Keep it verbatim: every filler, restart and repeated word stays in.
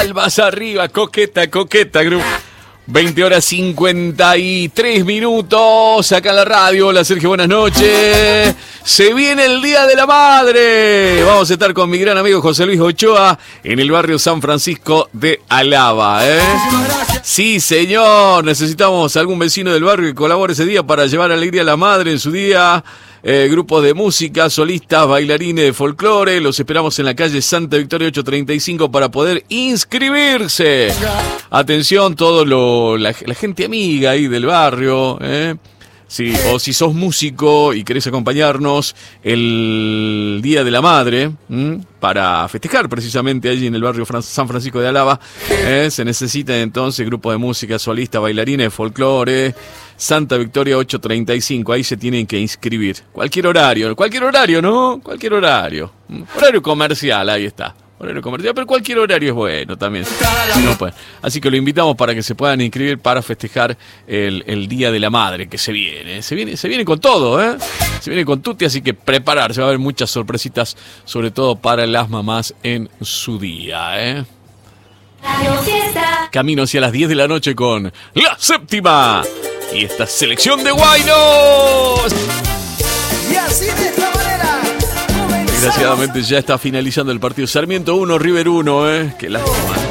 palmas arriba, coqueta, coqueta, grupo. veinte horas cincuenta y tres minutos, acá en la radio. Hola Sergio, buenas noches. Se viene el Día de la Madre. Vamos a estar con mi gran amigo José Luis Ochoa en el barrio San Francisco de Alaba, ¿eh? Sí, señor, necesitamos algún vecino del barrio que colabore ese día para llevar alegría a la madre en su día. Eh, grupos de música, solistas, bailarines de folclore. Los esperamos en la calle Santa Victoria ocho treinta y cinco para poder inscribirse. Atención, todo lo la, la gente amiga ahí del barrio, ¿eh? Sí, o si sos músico y querés acompañarnos el Día de la Madre, ¿m? para festejar precisamente allí en el barrio Fran- San Francisco de Alaba, ¿eh? Se necesitan entonces grupos de música, solistas, bailarines de folclore. Santa Victoria ocho treinta y cinco, ahí se tienen que inscribir. Cualquier horario, cualquier horario, ¿no? Cualquier horario. Horario comercial, ahí está. Horario comercial, pero cualquier horario es bueno también. No puede. Así que lo invitamos para que se puedan inscribir para festejar el, el Día de la Madre que se viene. Se viene, se viene con todo, ¿eh? Se viene con tutti, así que prepararse. Va a haber muchas sorpresitas, sobre todo para las mamás en su día, ¿eh? Camino hacia las diez de la noche con La Séptima. Y esta selección de guaynos. Y así de esta manera comenzamos. Desgraciadamente ya está finalizando el partido. Sarmiento uno, River uno, ¿eh? Qué lástima.